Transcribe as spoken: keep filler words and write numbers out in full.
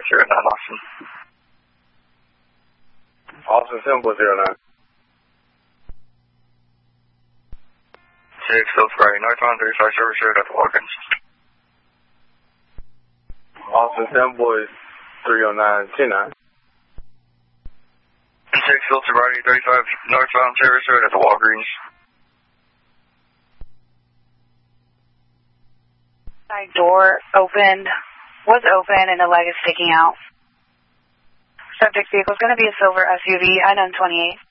zero nine, Austin. Austin Temple, zero nine. six, Phillips Brady, northbound thirty-five, service road at the Walgreens. Austin Temple is three oh nine, two nine. six, Phillips Brady, thirty-five, northbound service road at the Walgreens. Side door opened, was open, and the leg is sticking out. Subject vehicle is going to be a silver S U V, I nine twenty-eight.